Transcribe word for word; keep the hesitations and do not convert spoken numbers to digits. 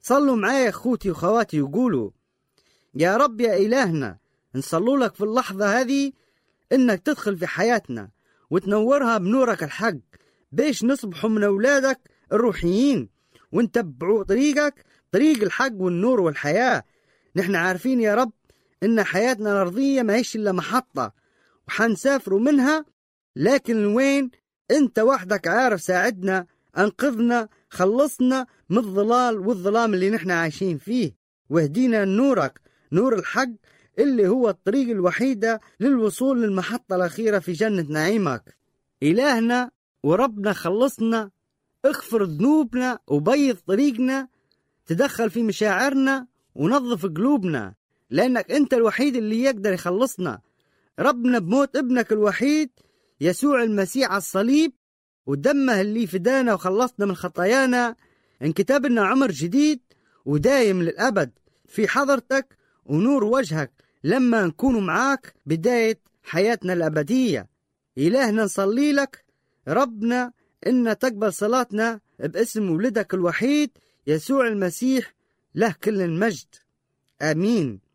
صلوا معايا اخوتي وخواتي وقولوا: يا رب يا إلهنا، نصلوا لك في اللحظة هذه إنك تدخل في حياتنا وتنورها بنورك الحق، بيش نصبحوا من أولادك الروحيين ونتبعوا طريقك، طريق الحق والنور والحياة. نحن عارفين يا رب إن حياتنا الأرضية ما هيش إلا محطة وحنسافروا منها، لكن وين أنت وحدك عارف. ساعدنا، أنقذنا، خلصنا من الضلال والظلام اللي نحن عايشين فيه، واهدينا نورك، نور الحق اللي هو الطريق الوحيدة للوصول للمحطة الأخيرة في جنة نعيمك. إلهنا وربنا خلصنا، اغفر ذنوبنا وبيض طريقنا، تدخل في مشاعرنا ونظف قلوبنا، لأنك أنت الوحيد اللي يقدر يخلصنا. ربنا بموت ابنك الوحيد يسوع المسيح على الصليب ودمه اللي فدانا وخلصنا من خطايانا، انكتب لنا عمر جديد ودايم للأبد في حضرتك ونور وجهك لما نكون معاك بداية حياتنا الأبدية. إلهنا نصلي لك ربنا إن تقبل صلاتنا باسم ولدك الوحيد يسوع المسيح، له كل المجد. آمين.